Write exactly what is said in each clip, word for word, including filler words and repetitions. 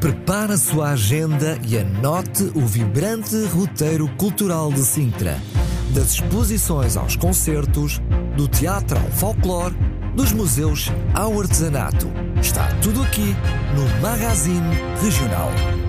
Prepare a sua agenda e anote o vibrante roteiro cultural de Sintra. Das exposições aos concertos, do teatro ao folclore, dos museus ao artesanato. Está tudo aqui no Magazine Regional.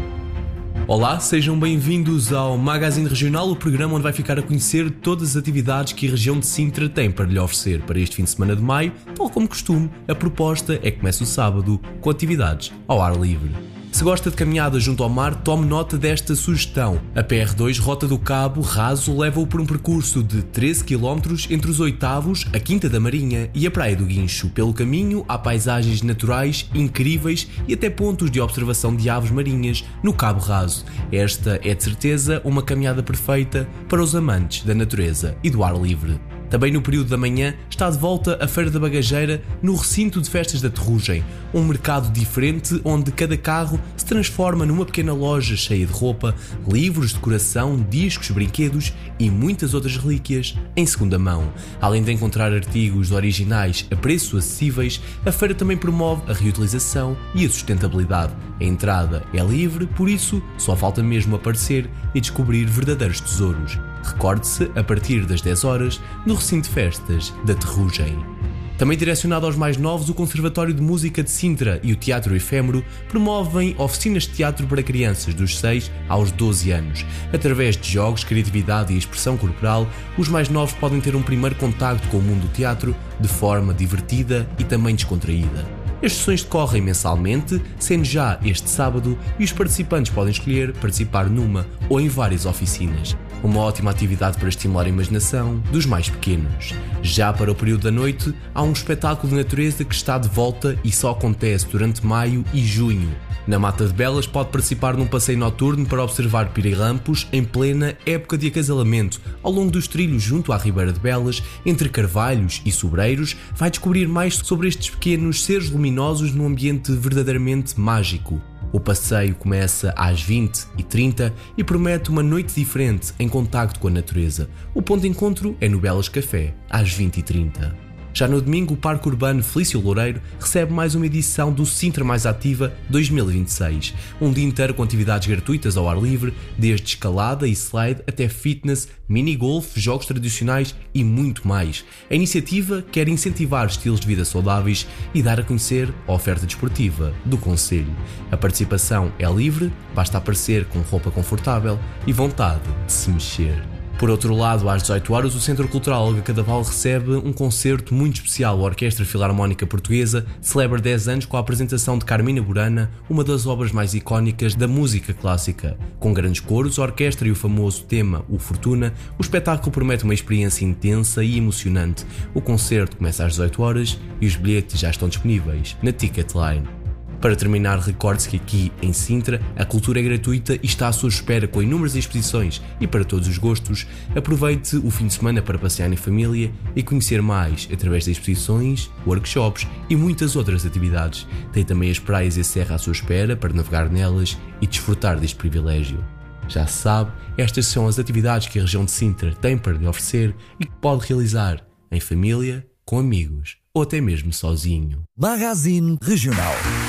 Olá, sejam bem-vindos ao Magazine Regional, o programa onde vai ficar a conhecer todas as atividades que a região de Sintra tem para lhe oferecer para este fim de semana de maio. Tal como costume, a proposta é que comece o sábado com atividades ao ar livre. Se gosta de caminhada junto ao mar, tome nota desta sugestão. A P R dois Rota do Cabo Raso leva-o por um percurso de treze quilómetros entre os Oitavos, a Quinta da Marinha e a Praia do Guincho. Pelo caminho há paisagens naturais incríveis e até pontos de observação de aves marinhas no Cabo Raso. Esta é de certeza uma caminhada perfeita para os amantes da natureza e do ar livre. Também no período da manhã está de volta a Feira da Bagageira no recinto de festas da Terrugem, um mercado diferente onde cada carro se transforma numa pequena loja cheia de roupa, livros, decoração, discos, brinquedos e muitas outras relíquias em segunda mão. Além de encontrar artigos originais a preços acessíveis, a feira também promove a reutilização e a sustentabilidade. A entrada é livre, por isso só falta mesmo aparecer e descobrir verdadeiros tesouros. Recorde-se, a partir das dez horas, no recinto de festas da Terrugem. Também direcionado aos mais novos, o Conservatório de Música de Sintra e o Teatro Efêmero promovem oficinas de teatro para crianças dos seis aos doze anos. Através de jogos, criatividade e expressão corporal, os mais novos podem ter um primeiro contacto com o mundo do teatro de forma divertida e também descontraída. As sessões decorrem mensalmente, sendo já este sábado, e os participantes podem escolher participar numa ou em várias oficinas. Uma ótima atividade para estimular a imaginação dos mais pequenos. Já para o período da noite, há um espetáculo de natureza que está de volta e só acontece durante maio e junho. Na Mata de Belas pode participar num passeio noturno para observar pirilampos em plena época de acasalamento. Ao longo dos trilhos junto à Ribeira de Belas, entre carvalhos e sobreiros, vai descobrir mais sobre estes pequenos seres luminosos num ambiente verdadeiramente mágico. O passeio começa às vinte e trinta e promete uma noite diferente em contacto com a natureza. O ponto de encontro é no Belas Café, às vinte e trinta. Já no domingo, o Parque Urbano Felício Loureiro recebe mais uma edição do Sintra Mais Ativa dois mil e vinte e seis. Um dia inteiro com atividades gratuitas ao ar livre, desde escalada e slide até fitness, mini-golf, jogos tradicionais e muito mais. A iniciativa quer incentivar estilos de vida saudáveis e dar a conhecer a oferta desportiva do concelho. A participação é livre, basta aparecer com roupa confortável e vontade de se mexer. Por outro lado, às dezoito horas, o Centro Cultural Olga Cadaval recebe um concerto muito especial. A Orquestra Filarmónica Portuguesa celebra dez anos com a apresentação de Carmina Burana, uma das obras mais icónicas da música clássica. Com grandes coros, a orquestra e o famoso tema O Fortuna, o espetáculo promete uma experiência intensa e emocionante. O concerto começa às dezoito horas e os bilhetes já estão disponíveis na Ticketline. Para terminar, recorde-se que aqui em Sintra a cultura é gratuita e está à sua espera com inúmeras exposições e para todos os gostos. Aproveite o fim de semana para passear em família e conhecer mais através de exposições, workshops e muitas outras atividades. Tem também as praias e a serra à sua espera para navegar nelas e desfrutar deste privilégio. Já se sabe, estas são as atividades que a região de Sintra tem para lhe oferecer e que pode realizar em família, com amigos ou até mesmo sozinho. Magazine Regional.